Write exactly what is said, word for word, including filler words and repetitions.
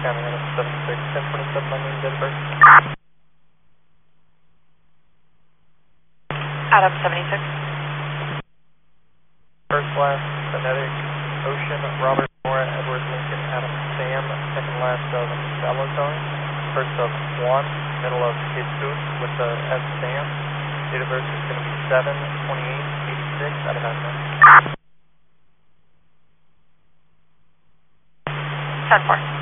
County, Adam seven six, ten twenty-seven, my name, date of birth. Adam seventy-six. First, last, Phonetic, Ocean, Robert, Nora, Edward, Lincoln, Adam, Sam, second last of Salazar, first of Juan, middle of Jesus with the S Sam. Date of birth is going to be seven twenty-eight eighty-six out of Adam. ten four.